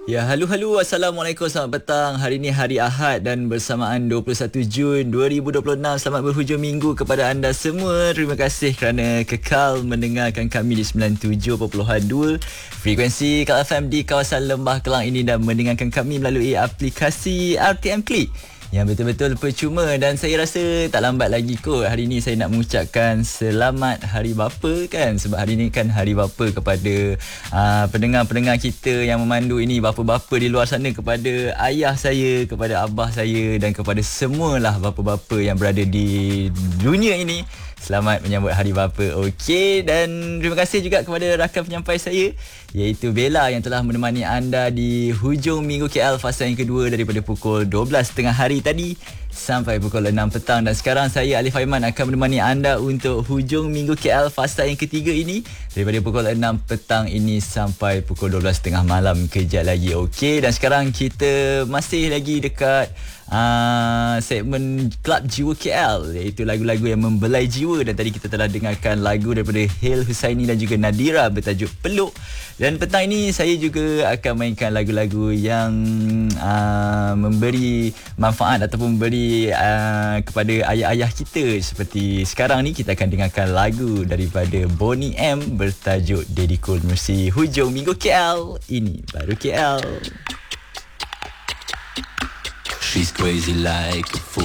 Ya, halo. Assalamualaikum. Selamat petang. Hari ini hari Ahad dan bersamaan 21 Jun 2026. Selamat berhujung minggu kepada anda semua. Terima kasih kerana kekal mendengarkan kami di 97.2 frekuensi Kal FM di kawasan Lembah Kelang ini dan mendengarkan kami melalui aplikasi RTM Klik yang betul-betul percuma. Dan saya rasa tak lambat lagi kot. Hari ni saya nak mengucapkan selamat Hari Bapa kan. Sebab hari ni kan Hari Bapa kepada pendengar-pendengar kita yang memandu ini, bapa-bapa di luar sana, kepada ayah saya, kepada abah saya dan kepada semualah bapa-bapa yang berada di dunia ini. Selamat menyambut Hari Bapa. Okey, dan terima kasih juga kepada rakan penyampai saya iaitu Bella yang telah menemani anda di hujung minggu KL fasa yang kedua daripada pukul 12.30 hari tadi sampai pukul 6 petang. Dan sekarang saya Alif Aiman akan menemani anda untuk hujung minggu KL fasa yang ketiga ini daripada pukul 6 petang ini sampai pukul 12.30 malam kejap lagi. Okey, dan sekarang kita masih lagi dekat segmen Klub Jiwa KL, iaitu lagu-lagu yang membelai jiwa. Dan tadi kita telah dengarkan lagu daripada Hil Husaini dan juga Nadira bertajuk Peluk. Dan petang ini saya juga akan mainkan lagu-lagu yang memberi manfaat ataupun memberi kepada ayah-ayah kita. Seperti sekarang ni kita akan dengarkan lagu daripada Bonnie M bertajuk Dedikul Mercy. Hujung minggu KL, ini baru KL. She's crazy like a fool.